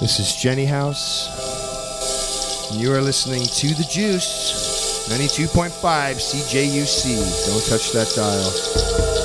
This is Jenny House. And you are listening to The Juice, 92.5 CJUC. Don't touch that dial.